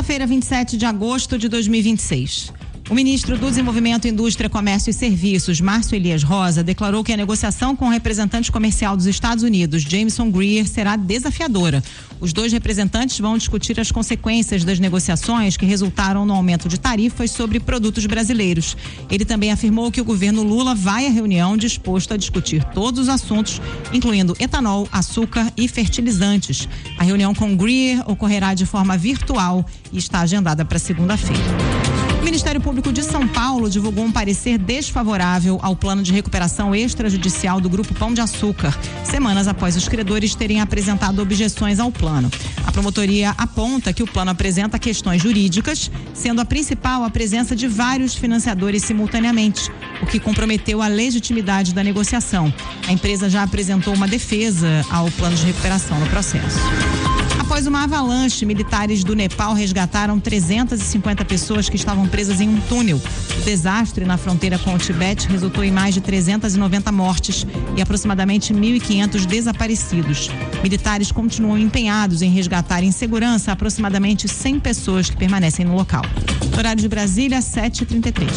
Quinta-feira, 27 de agosto de 2026. O ministro do Desenvolvimento, Indústria, Comércio e Serviços, Márcio Elias Rosa, declarou que a negociação com o representante comercial dos Estados Unidos, Jameson Greer, será desafiadora. Os dois representantes vão discutir as consequências das negociações que resultaram no aumento de tarifas sobre produtos brasileiros. Ele também afirmou que o governo Lula vai à reunião disposto a discutir todos os assuntos, incluindo etanol, açúcar e fertilizantes. A reunião com Greer ocorrerá de forma virtual e está agendada para segunda-feira. O Ministério Público de São Paulo divulgou um parecer desfavorável ao plano de recuperação extrajudicial do Grupo Pão de Açúcar, semanas após os credores terem apresentado objeções ao plano. A promotoria aponta que o plano apresenta questões jurídicas, sendo a principal a presença de vários financiadores simultaneamente, o que comprometeu a legitimidade da negociação. A empresa já apresentou uma defesa ao plano de recuperação no processo. Após uma avalanche, militares do Nepal resgataram 350 pessoas que estavam presas em um túnel. O desastre na fronteira com o Tibete resultou em mais de 390 mortes e aproximadamente 1.500 desaparecidos. Militares continuam empenhados em resgatar em segurança aproximadamente 100 pessoas que permanecem no local. Horário de Brasília, 7h33.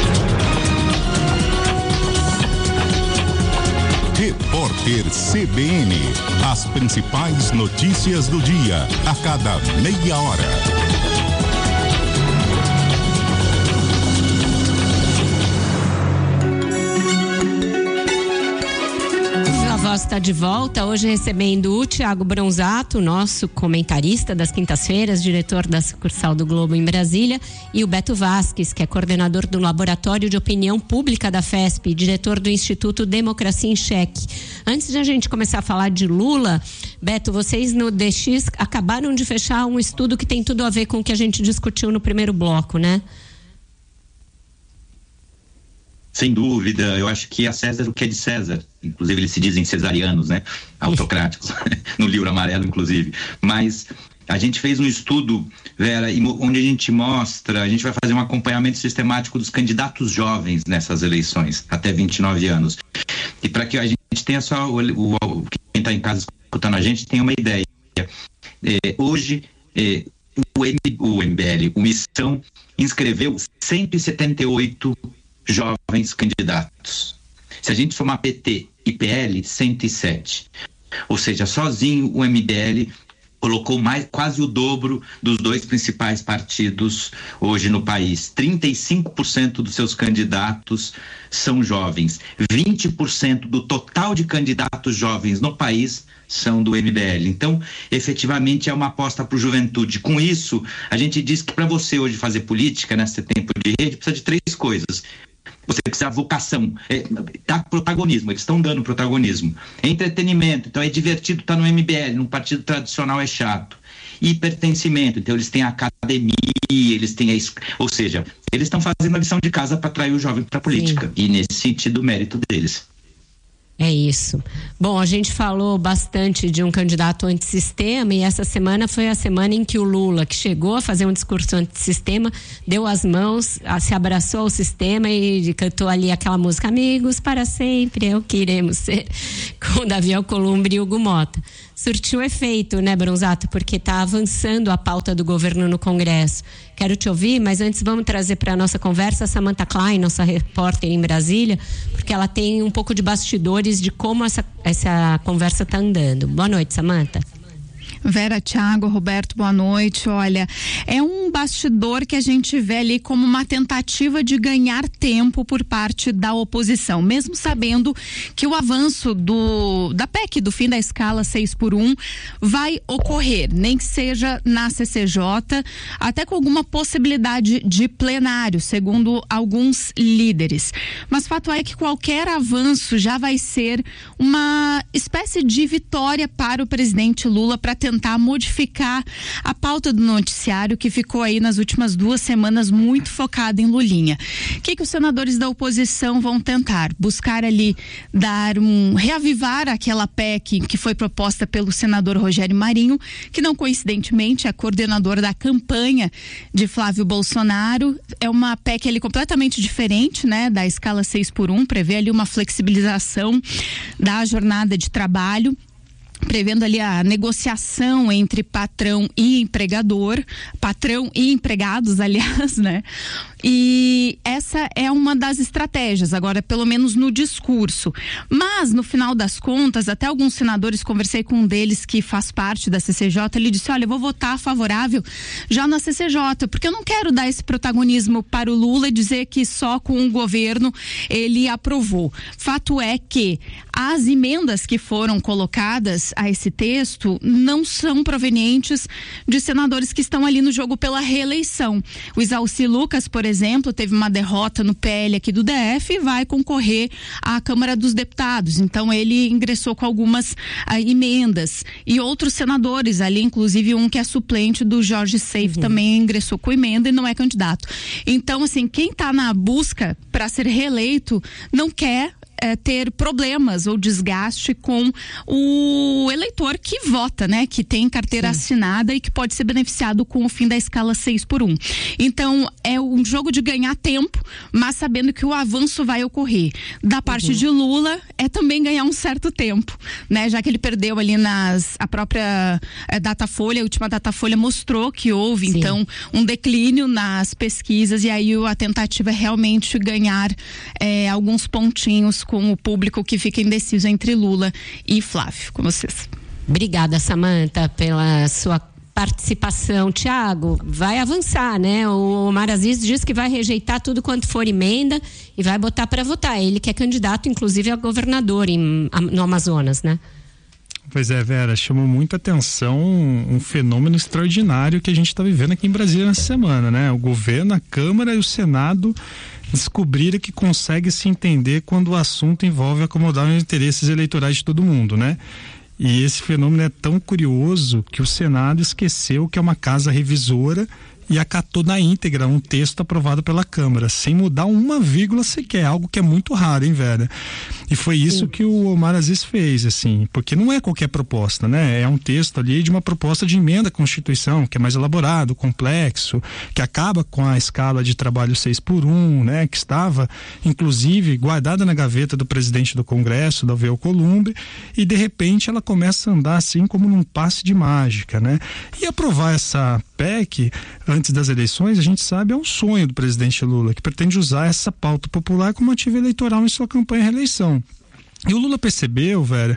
Repórter CBN. As principais notícias do dia, a cada meia hora. A Voz está de volta, hoje recebendo o Thiago Bronzato, nosso comentarista das quintas-feiras, diretor da sucursal do Globo em Brasília, e o Beto Vasques, que é coordenador do Laboratório de Opinião Pública da FESP e diretor do Instituto Democracia em Cheque. Antes de a gente começar a falar de Lula, Beto, vocês no DX acabaram de fechar um estudo que tem tudo a ver com o que a gente discutiu no primeiro bloco, né? Sem dúvida, eu acho que a César o que é de César, inclusive eles se dizem cesarianos, né? Autocráticos, no livro amarelo, inclusive. Mas a gente fez um estudo, Vera, onde a gente vai fazer um acompanhamento sistemático dos candidatos jovens nessas eleições, até 29 anos. E para que a gente tenha só, quem está em casa escutando a gente, tenha uma ideia. Hoje, o MBL, o Missão, inscreveu 178 jovens candidatos. Se a gente somar PT e PL, 107. Ou seja, sozinho o MBL colocou quase o dobro dos dois principais partidos hoje no país. 35% dos seus candidatos são jovens. 20% do total de candidatos jovens no país são do MBL. Então, efetivamente, é uma aposta para a juventude. Com isso, a gente diz que para você hoje fazer política, nesse tempo de rede, precisa de 3 coisas. Você precisa de vocação, dar protagonismo, eles estão dando protagonismo. Entretenimento, então é divertido estar no MBL, num partido tradicional é chato. E pertencimento, então eles têm a academia, eles têm ou seja, eles estão fazendo a lição de casa para atrair o jovem para a política. Sim. E nesse sentido, o mérito deles. É isso. Bom, a gente falou bastante de um candidato antissistema e essa semana foi a semana em que o Lula, que chegou a fazer um discurso antissistema, deu as mãos, se abraçou ao sistema e cantou ali aquela música Amigos para sempre, é o que iremos ser, com Davi Alcolumbre e Hugo Mota. Surtiu efeito, né, Bronzato? Porque está avançando a pauta do governo no Congresso. Quero te ouvir, mas antes vamos trazer para a nossa conversa a Samantha Klein, nossa repórter em Brasília, porque ela tem um pouco de bastidores de como essa conversa está andando. Boa noite, Samantha. Vera, Thiago, Roberto, boa noite. Olha, é um bastidor que a gente vê ali como uma tentativa de ganhar tempo por parte da oposição, mesmo sabendo que o avanço da PEC, do fim da escala 6x1, vai ocorrer, nem que seja na CCJ, até com alguma possibilidade de plenário, segundo alguns líderes. Mas fato é que qualquer avanço já vai ser uma espécie de vitória para o presidente Lula para tentar modificar a pauta do noticiário que ficou aí nas últimas 2 semanas muito focada em Lulinha. O que os senadores da oposição vão tentar? Buscar ali reavivar aquela PEC que foi proposta pelo senador Rogério Marinho, que não coincidentemente é coordenador da campanha de Flávio Bolsonaro. É uma PEC ali completamente diferente, né, da escala 6x1, prevê ali uma flexibilização da jornada de trabalho. prevendo ali a negociação entre patrão e empregador, patrão e empregados, aliás, né? E essa é uma das estratégias, agora pelo menos no discurso. Mas no final das contas, até alguns senadores, conversei com um deles que faz parte da CCJ, ele disse, olha, eu vou votar favorável já na CCJ, porque eu não quero dar esse protagonismo para o Lula e dizer que só com o governo ele aprovou. Fato é que as emendas que foram colocadas a esse texto não são provenientes de senadores que estão ali no jogo pela reeleição. O Isalci Lucas, por exemplo, teve uma derrota no PL aqui do DF e vai concorrer à Câmara dos Deputados. Então ele ingressou com algumas emendas. E outros senadores ali, inclusive um que é suplente do Jorge Seif, também ingressou com emenda e não é candidato. Então, assim, quem está na busca para ser reeleito não quer ter problemas ou desgaste com o eleitor que vota, né? Que tem carteira assinada e que pode ser beneficiado com o fim da escala 6x1. Então, é um jogo de ganhar tempo, mas sabendo que o avanço vai ocorrer. Da parte de Lula, é também ganhar um certo tempo, né? Já que ele perdeu ali a própria Datafolha, a última Datafolha mostrou que houve, então, um declínio nas pesquisas, e aí a tentativa é realmente ganhar alguns pontinhos com o público que fica indeciso entre Lula e Flávio, com vocês. Obrigada, Samantha, pela sua participação. Tiago, vai avançar, né? O Omar Aziz diz que vai rejeitar tudo quanto for emenda e vai botar para votar. Ele que é candidato, inclusive, a governador no Amazonas, né? Pois é, Vera, chamou muita atenção um fenômeno extraordinário que a gente está vivendo aqui em Brasília nessa semana, né? O governo, a Câmara e o Senado descobriram que consegue se entender quando o assunto envolve acomodar os interesses eleitorais de todo mundo, né? E esse fenômeno é tão curioso que o Senado esqueceu que é uma casa revisora e acatou na íntegra um texto aprovado pela Câmara, sem mudar uma vírgula sequer, algo que é muito raro, hein, Vera? E foi isso que o Omar Aziz fez, assim, porque não é qualquer proposta, né? É um texto ali de uma proposta de emenda à Constituição, que é mais elaborado, complexo, que acaba com a escala de trabalho 6x1, né? Que estava, inclusive, guardada na gaveta do presidente do Congresso, Davi Alcolumbre, e de repente ela começa a andar assim como num passe de mágica, né? E aprovar essa PEC antes das eleições, a gente sabe, é um sonho do presidente Lula, que pretende usar essa pauta popular como ativo eleitoral em sua campanha de reeleição. E o Lula percebeu, Vera,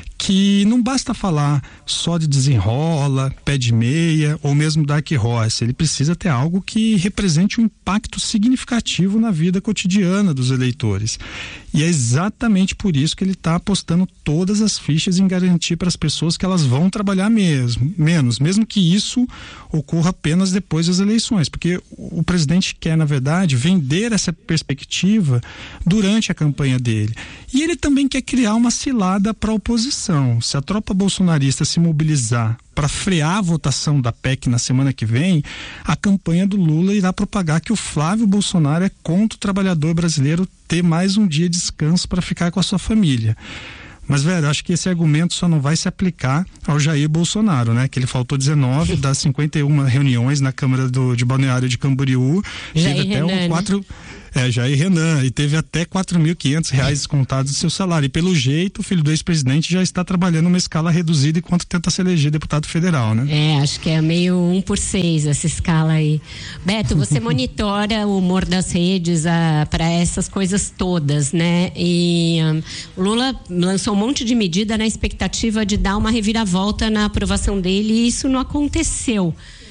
que não basta falar só de desenrola, pé de meia ou mesmo dark horse. Ele precisa ter algo que represente um impacto significativo na vida cotidiana dos eleitores. E é exatamente por isso que ele está apostando todas as fichas em garantir para as pessoas que elas vão trabalhar menos, mesmo que isso ocorra apenas depois das eleições, porque o presidente quer, na verdade, vender essa perspectiva durante a campanha dele. E ele também quer criar uma cilada para a oposição. Se a tropa bolsonarista se mobilizar para frear a votação da PEC na semana que vem, a campanha do Lula irá propagar que o Flávio Bolsonaro é contra o trabalhador brasileiro ter mais um dia de descanso para ficar com a sua família. Mas, velho, acho que esse argumento só não vai se aplicar ao Jair Bolsonaro, né? Que ele faltou 19 das 51 reuniões na Câmara de Balneário de Camboriú. Jair teve até Renan, 4... Jair Renan, e teve até R$4.500 descontados do seu salário. E pelo jeito, o filho do ex-presidente já está trabalhando numa escala reduzida enquanto tenta se eleger deputado federal, né? Acho que é meio 1/6 essa escala aí. Beto, você monitora o humor das redes para essas coisas todas, né? E o Lula lançou um monte de medida na expectativa de dar uma reviravolta na aprovação dele, e isso não aconteceu.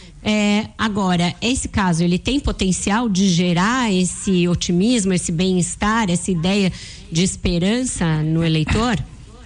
Agora, esse caso, ele tem potencial de gerar esse otimismo, esse bem-estar, essa ideia de esperança no eleitor?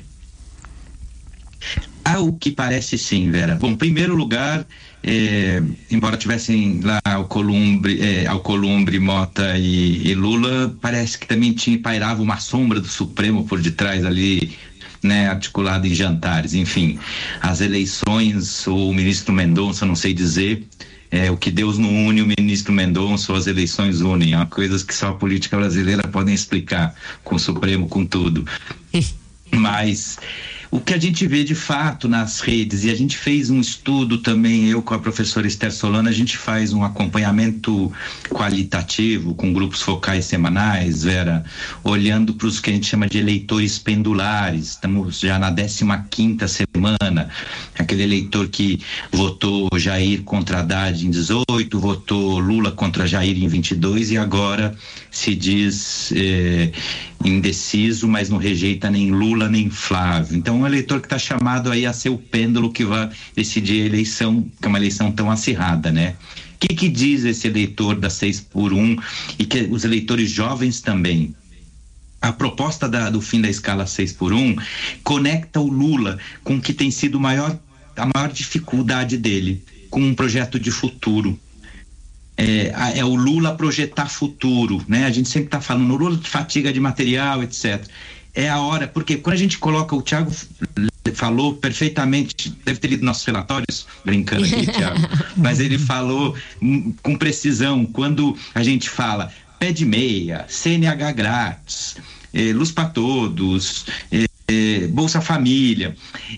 O que parece sim, Vera. Bom, em primeiro lugar, embora tivessem lá Alcolumbre, Mota e Lula, parece que também pairava uma sombra do Supremo por detrás ali, né, articulado em jantares. Enfim, as eleições, o ministro Mendonça, não sei dizer, o que Deus não une, o ministro Mendonça ou as eleições unem, coisas que só a política brasileira podem explicar, com o Supremo, com tudo. Mas o que a gente vê de fato nas redes, e a gente fez um estudo também, eu com a professora Esther Solano, a gente faz um acompanhamento qualitativo com grupos focais semanais, Vera, olhando para os que a gente chama de eleitores pendulares. Estamos já na 15ª semana, aquele eleitor que votou Jair contra Haddad em 18, votou Lula contra Jair em 22 e agora se diz indeciso, mas não rejeita nem Lula nem Flávio. Então, um eleitor que está chamado aí a ser o pêndulo que vai decidir a eleição, que é uma eleição tão acirrada, né? O que diz esse eleitor da 6x1 e que os eleitores jovens também? A proposta do fim da escala 6x1 conecta o Lula com o que tem sido a maior dificuldade dele, com um projeto de futuro. É o Lula projetar futuro, né? A gente sempre está falando, o Lula de fatiga de material, etc. É a hora, porque quando a gente coloca, o Thiago falou perfeitamente, deve ter lido nossos relatórios, brincando aqui, Thiago, mas ele falou com precisão, quando a gente fala pé de meia, CNH grátis, luz para todos, Bolsa Família,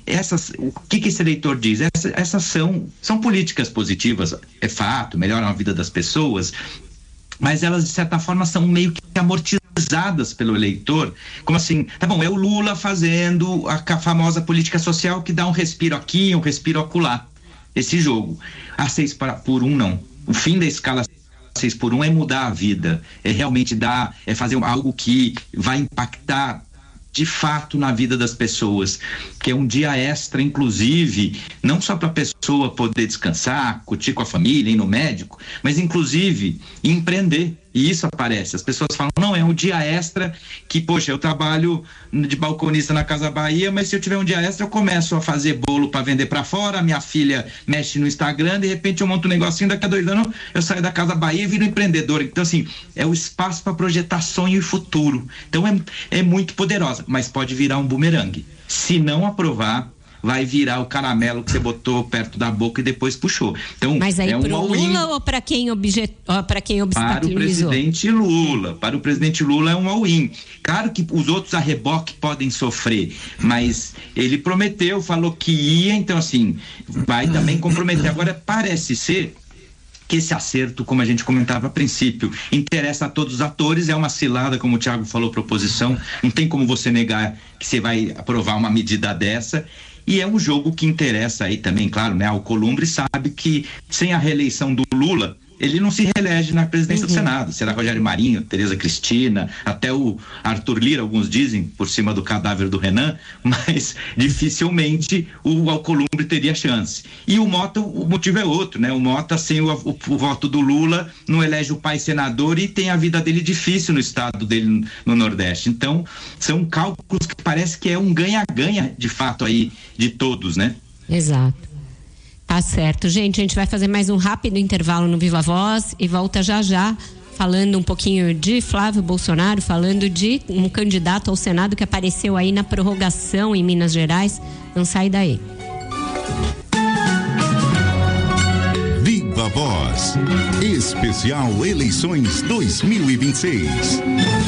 o que esse eleitor diz? Essas são políticas positivas, é fato, melhoram a vida das pessoas, mas elas de certa forma são meio que amortizadas pelo eleitor, como assim, tá bom, é o Lula fazendo a famosa política social que dá um respiro aqui, um respiro acolá, esse jogo. A 6x1 não, o fim da escala 6x1 é mudar a vida, é realmente é fazer algo que vai impactar de fato na vida das pessoas, que é um dia extra, inclusive, não só para a pessoa poder descansar, curtir com a família, ir no médico, mas inclusive empreender. E isso aparece, as pessoas falam, não, é um dia extra que, poxa, eu trabalho de balconista na Casa Bahia, mas se eu tiver um dia extra eu começo a fazer bolo para vender para fora, minha filha mexe no Instagram, de repente eu monto um negocinho, daqui a 2 anos eu saio da Casa Bahia e viro empreendedor. Então, assim, é o espaço para projetar sonho e futuro. Então é muito poderosa, mas pode virar um bumerangue. Se não aprovar, vai virar o caramelo que você botou perto da boca e depois puxou. Então, mas aí pro Lula ou para quem obstaculizou? Para o presidente Lula é um all-in. Claro que os outros a reboque podem sofrer, mas ele prometeu, falou que ia, então assim, vai também comprometer. Agora, parece ser que esse acerto, como a gente comentava a princípio, interessa a todos os atores, é uma cilada, como o Thiago falou, proposição, não tem como você negar que você vai aprovar uma medida dessa. E é um jogo que interessa aí também, claro, né? Alcolumbre sabe que sem a reeleição do Lula, ele não se reelege na presidência do Senado. Será Rogério Marinho, Tereza Cristina, até o Arthur Lira, alguns dizem, por cima do cadáver do Renan, mas dificilmente o Alcolumbre teria chance. E o Mota, o motivo é outro, né? O Mota, sem o voto do Lula, não elege o pai senador e tem a vida dele difícil no estado dele, no Nordeste. Então, são cálculos que parece que é um ganha-ganha, de fato, aí, de todos, né? Exato. Tá certo, gente, a gente vai fazer mais um rápido intervalo no Viva Voz e volta já falando um pouquinho de Flávio Bolsonaro, falando de um candidato ao Senado que apareceu aí na prorrogação em Minas Gerais. Não sai daí. Viva Voz, especial eleições 2026.